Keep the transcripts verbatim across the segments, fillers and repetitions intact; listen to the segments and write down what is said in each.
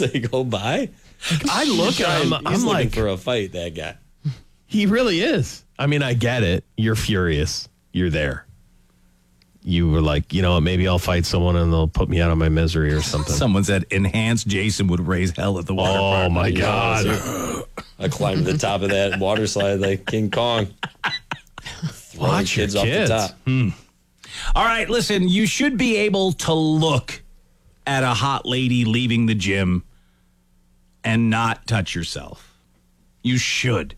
they go by. Like, I look at him, He's I'm looking like, for a fight, that guy. He really is. I mean, I get it. You're furious. You're there. You were like, you know what, maybe I'll fight someone and they'll put me out of my misery or something. Someone said enhanced Jason would raise hell at the water park. Oh, my You know, God. so I climbed to the top of that water slide like King Kong. Throwing Watch your kids off the kids. top. Hmm. All right, listen, you should be able to look at a hot lady leaving the gym and not touch yourself. You should.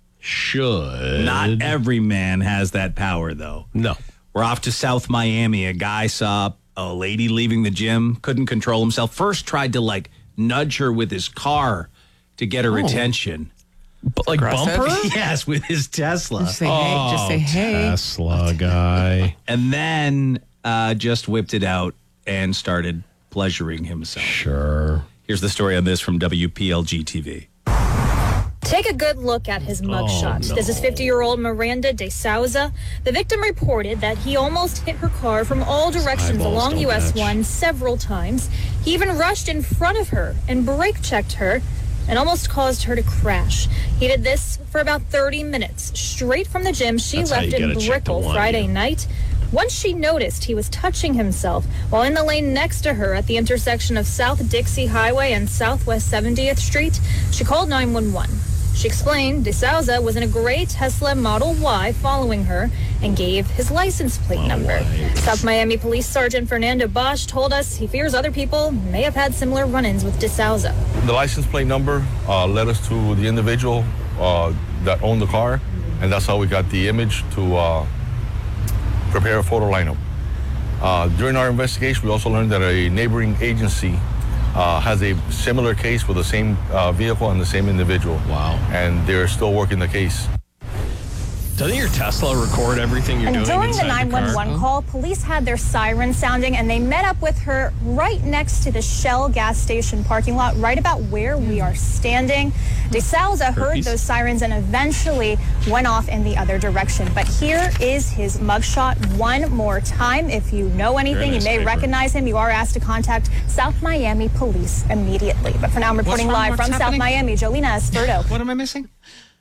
Should. Not every man has that power, though. No. We're off to South Miami. A guy saw a lady leaving the gym, couldn't control himself. First tried to, like, nudge her with his car to get her Oh. attention. But like Aggressive? bumper? Yes, with his Tesla. Just say hey. Just say hey. Tesla guy. And then uh, just whipped it out and started pleasuring himself. Sure. Here's the story on this from W P L G T V. Take a good look at his mugshot. Oh, no. This is fifty-year-old Miranda De Souza. The victim reported that he almost hit her car from all directions eyeballs along don't U S match. one several times. He even rushed in front of her and brake checked her and almost caused her to crash. He did this for about thirty minutes, straight from the gym she That's how left you in gotta check the Brickell one, Friday yeah. night. Once she noticed he was touching himself while in the lane next to her at the intersection of South Dixie Highway and Southwest seventieth Street, she called nine one one. She explained De Souza was in a gray Tesla Model Y following her and gave his license plate Model number. Y. South Miami Police Sergeant Fernando Bosch told us he fears other people may have had similar run-ins with De Souza. The license plate number uh, led us to the individual uh, that owned the car, and that's how we got the image to uh, prepare a photo lineup. Uh, during our investigation, we also learned that a neighboring agency uh, has a similar case with the same uh, vehicle and the same individual. Wow. And they're still working the case. Doesn't your Tesla record everything you're And doing during the inside nine one one the car? call, police had their siren sounding and they met up with her right next to the Shell gas station parking lot, right about where we are standing. De Souza heard Herpes? those sirens and eventually went off in the other direction. But here is his mugshot one more time. If you know anything, nice you may paper. recognize him. You are asked to contact South Miami Police immediately. But for now, I'm reporting wrong? live What's from South happening? Miami, Jolina Esperto. What am I missing?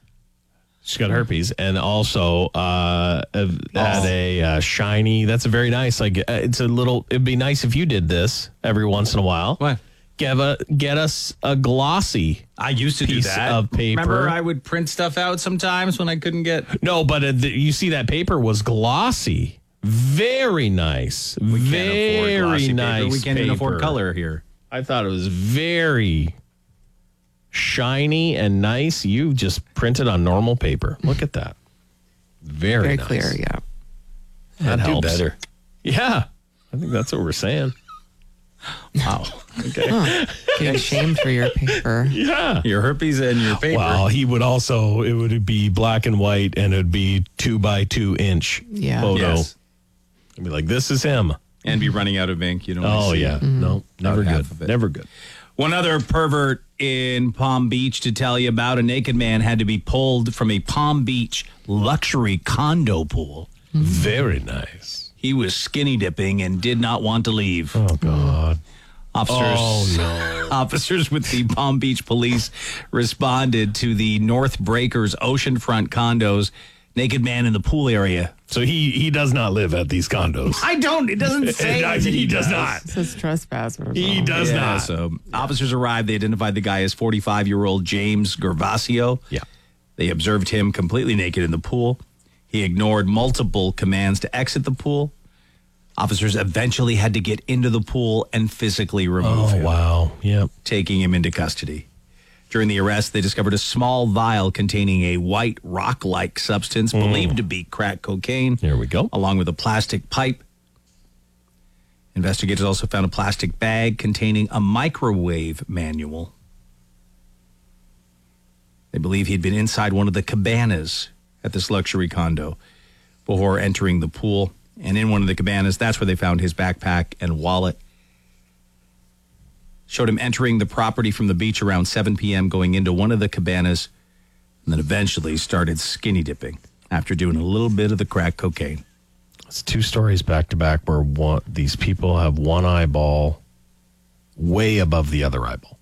She's got herpes, and also uh, had a uh, shiny. That's a very nice. Like uh, it's a little. It'd be nice if you did this every once in a while. What? Get a get us a glossy. I used to do Piece that. of paper. Remember, I would print stuff out sometimes when I couldn't get. No, but uh, the, you see that paper was glossy, very nice, We can't very afford glossy nice. paper. We can't even afford paper. color here. I thought it was very shiny and nice. You just printed on normal paper. Look at that. Very, Very nice. clear, yeah. That Do helps. better. Yeah, I think that's what we're saying. Wow. Okay. Huh. Getting shamed for your paper. Yeah. Your herpes and your paper. Well, he would also, it would be black and white and it'd be two by two inch Yeah. photo. Yes. I'd be like, this is him. And be running out of ink. You don't Oh, wanna see. yeah. No, never About good. half of it. Never good. One other pervert in Palm Beach to tell you about. A naked man had to be pulled from a Palm Beach luxury condo pool. Very nice. He was skinny dipping and did not want to leave. Oh, God. Officers, Oh, no. officers with the Palm Beach police responded to the North Breakers oceanfront condos. Naked man in the pool area. So he he does not live at these condos. I don't. It doesn't say I that mean, he does not. It says trespassers. He does Yeah, not. So officers arrived. They identified the guy as forty-five-year-old James Gervasio. Yeah. They observed him completely naked in the pool. He ignored multiple commands to exit the pool. Officers eventually had to get into the pool and physically remove Oh, him, wow. Yep. taking him into custody. During the arrest, they discovered a small vial containing a white rock-like substance believed to be crack cocaine. Here we go. Along with a plastic pipe. Investigators also found a plastic bag containing a microwave manual. They believe he'd been inside one of the cabanas at this luxury condo before entering the pool. And in one of the cabanas, that's where they found his backpack and wallet. Showed him entering the property from the beach around seven p.m., going into one of the cabanas, and then eventually started skinny dipping after doing a little bit of the crack cocaine. It's two stories back to back where one, these people have one eyeball way above the other eyeball.